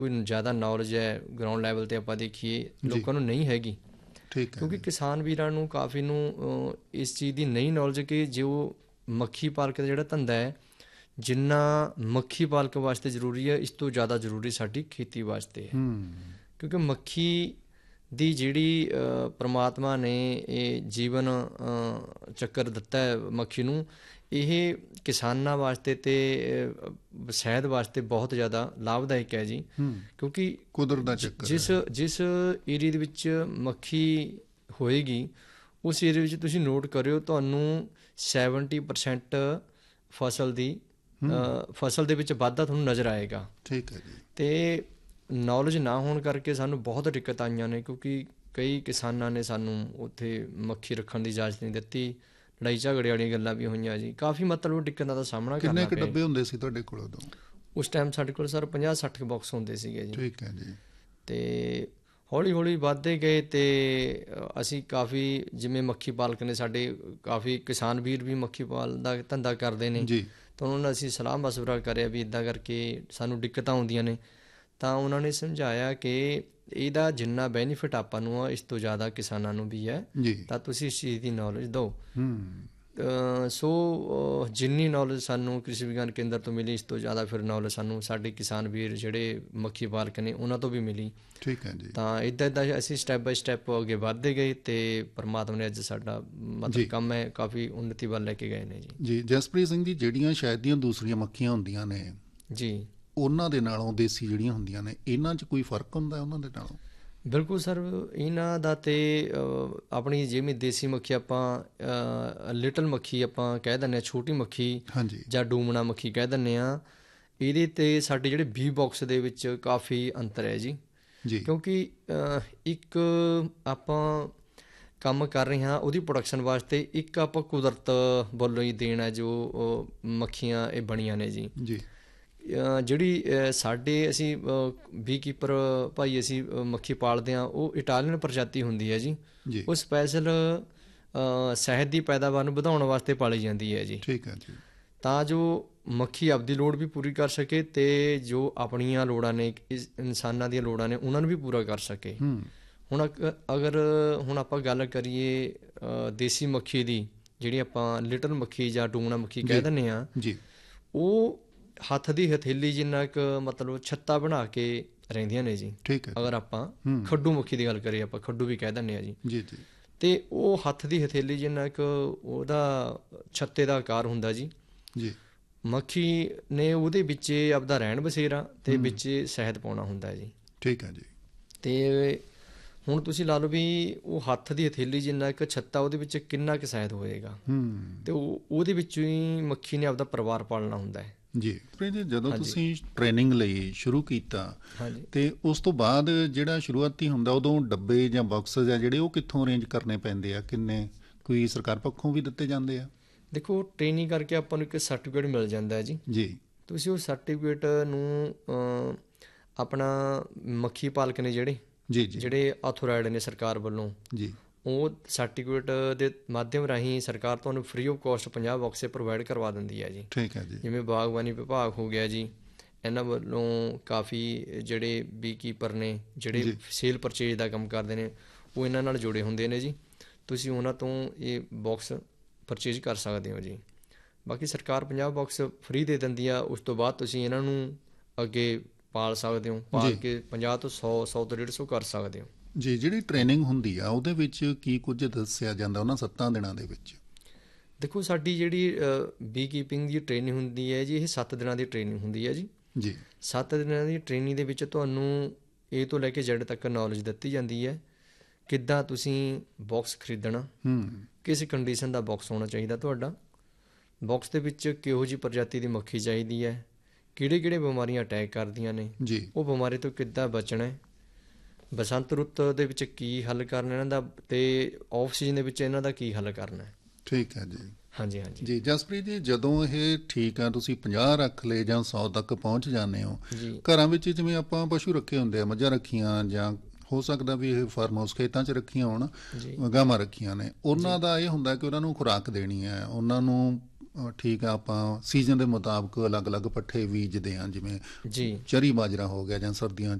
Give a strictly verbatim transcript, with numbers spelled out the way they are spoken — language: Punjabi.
ਕੋਈ ਜ਼ਿਆਦਾ ਨੌਲੇਜ ਹੈ ਗਰਾਊਂਡ ਲੈਵਲ 'ਤੇ ਆਪਾਂ ਦੇਖੀਏ ਲੋਕਾਂ ਨੂੰ ਨਹੀਂ ਹੈਗੀ। ਠੀਕ ਹੈ। ਕਿਉਂਕਿ ਕਿਸਾਨ ਵੀਰਾਂ ਨੂੰ ਕਾਫੀ ਨੂੰ ਇਸ ਚੀਜ਼ ਦੀ ਨਹੀਂ ਨੌਲੇਜ ਕਿ ਜੋ ਮੱਖੀ ਪਾਲਕ ਦਾ ਜਿਹੜਾ ਧੰਦਾ ਹੈ, ਜਿੰਨਾ ਮੱਖੀ ਪਾਲਕ ਵਾਸਤੇ ਜ਼ਰੂਰੀ ਹੈ, ਇਸ ਤੋਂ ਜ਼ਿਆਦਾ ਜ਼ਰੂਰੀ ਸਾਡੀ ਖੇਤੀ ਵਾਸਤੇ ਹੈ। ਕਿਉਂਕਿ ਮੱਖੀ ਦੀ ਜਿਹੜੀ ਪਰਮਾਤਮਾ ਨੇ ਇਹ ਜੀਵਨ ਚੱਕਰ ਦਿੱਤਾ ਹੈ ਮੱਖੀ ਨੂੰ, ਇਹ ਕਿਸਾਨਾਂ ਵਾਸਤੇ ਅਤੇ ਸ਼ਹਿਦ ਵਾਸਤੇ ਬਹੁਤ ਜ਼ਿਆਦਾ ਲਾਭਦਾਇਕ ਹੈ ਜੀ। ਕਿਉਂਕਿ ਕੁਦਰਤ ਦਾ ਚੱਕਰ ਜਿਸ ਜਿਸ ਏਰੀਏ ਦੇ ਵਿੱਚ ਮੱਖੀ ਹੋਏਗੀ ਉਸ ਏਰੀਏ ਵਿੱਚ ਤੁਸੀਂ ਨੋਟ ਕਰਿਓ ਤੁਹਾਨੂੰ ਸੈਵਨਟੀ ਪਰਸੈਂਟ ਫਸਲ ਦੀ ਫਸਲ ਦੇ ਵਿੱਚ ਵਾਧਾ ਤੁਹਾਨੂੰ ਨਜ਼ਰ ਆਏਗਾ। ਠੀਕ ਹੈ ਜੀ। ਅਤੇ ਨੌਲੇਜ ਨਾ ਹੋਣ ਕਰਕੇ ਸਾਨੂੰ ਬਹੁਤ ਦਿੱਕਤ ਆਈਆਂ ਨੇ, ਕਿਉਂਕਿ ਕਈ ਕਿਸਾਨਾਂ ਨੇ ਸਾਨੂੰ ਉੱਥੇ ਮੱਖੀ ਰੱਖਣ ਦੀ ਇਜਾਜ਼ਤ ਨਹੀਂ ਦਿੱਤੀ, ਲੜਾਈ ਝਗੜੇ ਵਾਲੀਆਂ ਗੱਲਾਂ ਵੀ ਹੋਈਆਂ ਜੀ, ਕਾਫੀ ਮਤਲਬ ਦਿੱਕਤਾਂ ਦਾ ਸਾਹਮਣਾ ਕਰਨਾ ਪਿਆ। ਕਿੰਨੇ ਕੁ ਡੱਬੇ ਹੁੰਦੇ ਸੀ ਤੁਹਾਡੇ ਕੋਲ ਉਦੋਂ? ਉਸ ਟਾਈਮ ਸਾਡੇ ਕੋਲ ਸਰ ਪੰਜਾਹ ਸੱਠ ਬਾਕਸ ਹੁੰਦੇ ਸੀਗੇ ਜੀ। ਠੀਕ ਹੈ ਜੀ। ਅਤੇ ਹੌਲੀ ਹੌਲੀ ਵੱਧਦੇ ਗਏ ਅਤੇ ਅਸੀਂ ਕਾਫੀ, ਜਿਵੇਂ ਮੱਖੀ ਪਾਲਕ ਨੇ ਸਾਡੇ ਕਾਫੀ ਕਿਸਾਨ ਵੀਰ ਵੀ ਮੱਖੀ ਪਾਲ ਦਾ ਧੰਦਾ ਕਰਦੇ ਨੇ ਜੀ, ਤਾਂ ਉਹਨਾਂ ਨਾਲ ਅਸੀਂ ਸਲਾਹ ਮਸ਼ਵਰਾ ਕਰਿਆ ਵੀ ਇੱਦਾਂ ਕਰਕੇ ਸਾਨੂੰ ਦਿੱਕਤਾਂ ਆਉਂਦੀਆਂ ਨੇ। ਤਾਂ ਉਹਨਾਂ ਨੇ ਸਮਝਾਇਆ ਕਿ ਇਹਦਾ ਜਿੰਨਾ ਬੈਨੀਫਿਟ ਆਪਾਂ ਨੂੰ ਆ ਇਸ ਤੋਂ ਜ਼ਿਆਦਾ ਕਿਸਾਨਾਂ ਨੂੰ ਵੀ ਹੈ, ਤਾਂ ਤੁਸੀਂ ਇਸ ਚੀਜ਼ ਦੀ ਨੌਲੇਜ ਦਿਓ। ਸੋ ਜਿੰਨੀ ਨੌਲੇਜ ਸਾਨੂੰ ਕ੍ਰਿਸ਼ੀ ਵਿਗਿਆਨ ਕੇਂਦਰ ਤੋਂ ਮਿਲੀ, ਇਸ ਤੋਂ ਜ਼ਿਆਦਾ ਫਿਰ ਨੌਲੇਜ ਸਾਨੂੰ ਸਾਡੇ ਕਿਸਾਨ ਵੀਰ ਜਿਹੜੇ ਮੱਖੀ ਪਾਲਕ ਨੇ ਉਹਨਾਂ ਤੋਂ ਵੀ ਮਿਲੀ। ਠੀਕ ਹੈ ਜੀ। ਤਾਂ ਇੱਦਾਂ ਇੱਦਾਂ ਅਸੀਂ ਸਟੈਪ ਬਾਈ ਸਟੈਪ ਅੱਗੇ ਵੱਧਦੇ ਗਏ ਅਤੇ ਪਰਮਾਤਮਾ ਨੇ ਅੱਜ ਸਾਡਾ ਮਤਲਬ ਕੰਮ ਹੈ ਕਾਫੀ ਉੱਨਤੀ ਵੱਲ ਲੈ ਕੇ ਗਏ ਨੇ ਜੀ। ਜੀ ਜਸਪ੍ਰੀਤ ਸਿੰਘ ਜੀ, ਜਿਹੜੀਆਂ ਸ਼ਾਇਦ ਦੀਆਂ ਦੂਸਰੀਆਂ ਮੱਖੀਆਂ ਹੁੰਦੀਆਂ ਨੇ ਜੀ, ਉਹਨਾਂ ਦੇ ਨਾਲੋਂ ਦੇਸੀ ਜਿਹੜੀਆਂ ਹੁੰਦੀਆਂ ਨੇ, ਇਹਨਾਂ 'ਚ ਕੋਈ ਫਰਕ ਹੁੰਦਾ ਉਹਨਾਂ ਦੇ ਨਾਲੋਂ? ਬਿਲਕੁਲ ਸਰ, ਇਹਨਾਂ ਦਾ ਤਾਂ ਆਪਣੀ ਜਿਵੇਂ ਦੇਸੀ ਮੱਖੀ ਆਪਾਂ ਲਿਟਲ ਮੱਖੀ ਆਪਾਂ ਕਹਿ ਦਿੰਦੇ ਹਾਂ, ਛੋਟੀ ਮੱਖੀ ਜਾਂ ਡੂਮਣਾ ਮੱਖੀ ਕਹਿ ਦਿੰਦੇ ਹਾਂ, ਇਹਦੇ 'ਤੇ ਸਾਡੇ ਜਿਹੜੇ ਬੀ ਬਾਕਸ ਦੇ ਵਿੱਚ ਕਾਫੀ ਅੰਤਰ ਹੈ ਜੀ। ਕਿਉਂਕਿ ਇੱਕ ਆਪਾਂ ਕੰਮ ਕਰ ਰਹੇ ਹਾਂ ਉਹਦੀ ਪ੍ਰੋਡਕਸ਼ਨ ਵਾਸਤੇ, ਇੱਕ ਆਪਾਂ ਕੁਦਰਤ ਵੱਲੋਂ ਹੀ ਦੇਣ ਹੈ ਜੋ ਮੱਖੀਆਂ ਇਹ ਬਣੀਆਂ ਨੇ ਜੀ। ਜਿਹੜੀ ਸਾਡੇ ਅਸੀਂ ਬੀ ਕੀਪਰ ਭਾਈ ਅਸੀਂ ਮੱਖੀ ਪਾਲਦੇ ਹਾਂ, ਉਹ ਇਟਾਲੀਅਨ ਪ੍ਰਜਾਤੀ ਹੁੰਦੀ ਹੈ ਜੀ। ਉਹ ਸਪੈਸ਼ਲ ਸ਼ਹਿਦ ਦੀ ਪੈਦਾਵਾਰ ਨੂੰ ਵਧਾਉਣ ਵਾਸਤੇ ਪਾਲੀ ਜਾਂਦੀ ਹੈ ਜੀ। ਠੀਕ ਹੈ ਜੀ। ਤਾਂ ਜੋ ਮੱਖੀ ਆਪਦੀ ਲੋੜ ਵੀ ਪੂਰੀ ਕਰ ਸਕੇ ਅਤੇ ਜੋ ਆਪਣੀਆਂ ਲੋੜਾਂ ਨੇ, ਇਨਸਾਨਾਂ ਦੀਆਂ ਲੋੜਾਂ ਨੇ, ਉਹਨਾਂ ਨੂੰ ਵੀ ਪੂਰਾ ਕਰ ਸਕੇ। ਹੁਣ ਅਗਰ ਹੁਣ ਆਪਾਂ ਗੱਲ ਕਰੀਏ ਦੇਸੀ ਮੱਖੀ ਦੀ, ਜਿਹੜੀ ਆਪਾਂ ਲਿਟਲ ਮੱਖੀ ਜਾਂ ਡੂਮਣਾ ਮੱਖੀ ਕਹਿ ਦਿੰਦੇ ਹਾਂ, ਉਹ ਹੱਥ ਦੀ ਹਥੇਲੀ ਜਿੰਨਾ ਕੁ ਮਤਲਬ ਛੱਤਾ ਬਣਾ ਕੇ ਰਹਿੰਦੀਆਂ ਨੇ ਜੀ। ਅਗਰ ਆਪਾਂ ਖੱਡੂ ਮੱਖੀ ਦੀ ਗੱਲ ਕਰੀਏ, ਆਪਾਂ ਖੱਡੂ ਵੀ ਕਹਿ ਦਿੰਦੇ ਹਾਂ ਜੀ। ਅਤੇ ਉਹ ਹੱਥ ਦੀ ਹਥੇਲੀ ਜਿੰਨਾ ਕੁ ਉਹਦਾ ਛੱਤੇ ਦਾ ਆਕਾਰ ਹੁੰਦਾ ਜੀ। ਮੱਖੀ ਨੇ ਉਹਦੇ ਵਿੱਚ ਆਪਦਾ ਰਹਿਣ ਬਸੇਰਾ ਅਤੇ ਵਿੱਚ ਸ਼ਹਿਦ ਪਾਉਣਾ ਹੁੰਦਾ ਜੀ। ਠੀਕ ਹੈ ਜੀ। ਅਤੇ ਹੁਣ ਤੁਸੀਂ ਲਾ ਲਓ ਵੀ ਉਹ ਹੱਥ ਦੀ ਹਥੇਲੀ ਜਿੰਨਾ ਇੱਕ ਛੱਤਾ, ਉਹਦੇ ਵਿੱਚ ਕਿੰਨਾ ਕੁ ਸ਼ਹਿਦ ਹੋਏਗਾ, ਅਤੇ ਉਹ ਉਹਦੇ ਵਿੱਚੋਂ ਹੀ ਮੱਖੀ ਨੇ ਆਪਦਾ ਪਰਿਵਾਰ ਪਾਲਣਾ ਹੁੰਦਾ ਹੈ ਜੀ। ਜਦੋਂ ਤੁਸੀਂ ਟ੍ਰੇਨਿੰਗ ਲਈ ਸ਼ੁਰੂ ਕੀਤਾ ਤੇ ਉਸ ਤੋਂ ਬਾਅਦ ਜਿਹੜਾ ਸ਼ੁਰੂਆਤੀ ਹੁੰਦਾ, ਉਦੋਂ ਡੱਬੇ ਜਾਂ ਬਾਕਸਿਸ ਆ ਜਿਹੜੇ, ਉਹ ਕਿੱਥੋਂ ਅਰੇਂਜ ਕਰਨੇ ਪੈਂਦੇ ਆ? ਕਿੰਨੇ ਕੋਈ ਸਰਕਾਰ ਪੱਖੋਂ ਵੀ ਦਿੱਤੇ ਜਾਂਦੇ ਆ? ਦੇਖੋ, ਟ੍ਰੇਨਿੰਗ ਕਰਕੇ ਆਪਾਂ ਨੂੰ ਇੱਕ ਸਰਟੀਫਿਕੇਟ ਮਿਲ ਜਾਂਦਾ ਹੈ ਜੀ। ਜੀ ਤੁਸੀਂ ਉਹ ਸਰਟੀਫਿਕੇਟ ਨੂੰ ਆਪਣਾ ਮੱਖੀ ਪਾਲਕ ਨੇ ਜਿਹੜੇ ਜੀ ਜਿਹੜੇ ਆਥੋਰਾਈਡ ਨੇ ਸਰਕਾਰ ਵੱਲੋਂ, ਜੀ ਉਹ ਸਰਟੀਫਿਕੇਟ ਦੇ ਮਾਧਿਅਮ ਰਾਹੀਂ ਸਰਕਾਰ ਤੁਹਾਨੂੰ ਫਰੀ ਆਫ ਕੋਸਟ ਪੰਜਾਹ ਬਾਕਸੇ ਪ੍ਰੋਵਾਈਡ ਕਰਵਾ ਦਿੰਦੀ ਹੈ ਜੀ। ਠੀਕ ਹੈ ਜੀ। ਜਿਵੇਂ ਬਾਗਬਾਨੀ ਵਿਭਾਗ ਹੋ ਗਿਆ ਜੀ, ਇਹਨਾਂ ਵੱਲੋਂ ਕਾਫੀ ਜਿਹੜੇ ਬੀ ਕੀਪਰ ਨੇ, ਜਿਹੜੇ ਸੇਲ ਪਰਚੇਜ ਦਾ ਕੰਮ ਕਰਦੇ ਨੇ, ਉਹ ਇਹਨਾਂ ਨਾਲ ਜੁੜੇ ਹੁੰਦੇ ਨੇ ਜੀ। ਤੁਸੀਂ ਉਹਨਾਂ ਤੋਂ ਇਹ ਬਾਕਸ ਪਰਚੇਜ ਕਰ ਸਕਦੇ ਹੋ ਜੀ। ਬਾਕੀ ਸਰਕਾਰ ਪੰਜਾਹ ਬਾਕਸ ਫਰੀ ਦੇ ਦਿੰਦੀ ਆ, ਉਸ ਤੋਂ ਬਾਅਦ ਤੁਸੀਂ ਇਹਨਾਂ ਨੂੰ ਅੱਗੇ ਪਾਲ ਸਕਦੇ ਹੋ, ਪਾਲ ਕੇ ਪੰਜਾਹ ਤੋਂ ਸੌ ਸੌ ਤੋਂ ਡੇਢ ਸੌ ਕਰ ਸਕਦੇ ਹੋ ਜੀ। ਜਿਹੜੀ ਟ੍ਰੇਨਿੰਗ ਹੁੰਦੀ ਆ ਉਹਦੇ ਵਿੱਚ ਕੀ ਕੁਝ ਦੱਸਿਆ ਜਾਂਦਾ ਉਹਨਾਂ ਸੱਤਾਂ ਦਿਨਾਂ ਦੇ ਵਿੱਚ? ਦੇਖੋ, ਸਾਡੀ ਜਿਹੜੀ ਬੀ ਕੀਪਿੰਗ ਦੀ ਟ੍ਰੇਨਿੰਗ ਹੁੰਦੀ ਹੈ ਜੀ, ਇਹ ਸੱਤ ਦਿਨਾਂ ਦੀ ਟ੍ਰੇਨਿੰਗ ਹੁੰਦੀ ਹੈ ਜੀ। ਜੀ ਸੱਤ ਦਿਨਾਂ ਦੀ ਟ੍ਰੇਨਿੰਗ ਦੇ ਵਿੱਚ ਤੁਹਾਨੂੰ ਏ ਤੋਂ ਲੈ ਕੇ ਜ਼ੈਡ ਤੱਕ ਨੌਲੇਜ ਦਿੱਤੀ ਜਾਂਦੀ ਹੈ। ਕਿੱਦਾਂ ਤੁਸੀਂ ਬਾਕਸ ਖਰੀਦਣਾ, ਕਿਸ ਕੰਡੀਸ਼ਨ ਦਾ ਬਾਕਸ ਹੋਣਾ ਚਾਹੀਦਾ ਤੁਹਾਡਾ, ਬਾਕਸ ਦੇ ਵਿੱਚ ਕਿਹੋ ਜਿਹੀ ਪ੍ਰਜਾਤੀ ਦੀ ਮੱਖੀ ਚਾਹੀਦੀ ਹੈ, ਕਿਹੜੇ ਕਿਹੜੇ ਬਿਮਾਰੀਆਂ ਅਟੈਕ ਕਰਦੀਆਂ ਨੇ ਜੀ, ਉਹ ਬਿਮਾਰੀ ਤੋਂ ਕਿੱਦਾਂ ਬਚਣਾ ਹੈ, ਬਸੰਤ ਰੁੱਤ ਦੇ ਵਿੱਚ ਕੀ ਹੱਲ ਕਰਨਾ ਇਹਨਾਂ ਦਾ, ਅਤੇ ਆਫ ਸੀਜ਼ਨ ਦੇ ਵਿੱਚ ਇਹਨਾਂ ਦਾ ਕੀ ਹੱਲ ਕਰਨਾ ਹੈ। ਠੀਕ ਹੈ ਜੀ। ਹਾਂਜੀ ਹਾਂਜੀ ਜੀ। ਜਸਪ੍ਰੀਤ ਜੀ, ਜਦੋਂ ਇਹ ਠੀਕ ਆ ਤੁਸੀਂ ਪੰਜਾਹ ਰੱਖ ਲਏ ਜਾਂ ਸੌ ਤੱਕ ਪਹੁੰਚ ਜਾਂਦੇ ਹੋ, ਘਰਾਂ ਵਿੱਚ ਜਿਵੇਂ ਆਪਾਂ ਪਸ਼ੂ ਰੱਖੇ ਹੁੰਦੇ ਆ, ਮੱਝਾਂ ਰੱਖੀਆਂ ਜਾਂ ਹੋ ਸਕਦਾ ਵੀ ਇਹ ਫਾਰਮ ਹਾਊਸ ਖੇਤਾਂ 'ਚ ਰੱਖੀਆਂ ਹੋਣ, ਗਾਵਾਂ ਰੱਖੀਆਂ ਨੇ, ਉਹਨਾਂ ਦਾ ਇਹ ਹੁੰਦਾ ਕਿ ਉਹਨਾਂ ਨੂੰ ਖੁਰਾਕ ਦੇਣੀ ਹੈ, ਉਹਨਾਂ ਨੂੰ ਠੀਕ ਆ, ਆਪਾਂ ਸੀਜ਼ਨ ਦੇ ਮੁਤਾਬਕ ਅਲੱਗ-ਅਲੱਗ ਪੱਠੇ ਬੀਜਦੇ ਹਾਂ, ਜਿਵੇਂ ਜੀ ਚਰੀ ਬਾਜਰਾ ਹੋ ਗਿਆ ਜਾਂ ਸਰਦੀਆਂ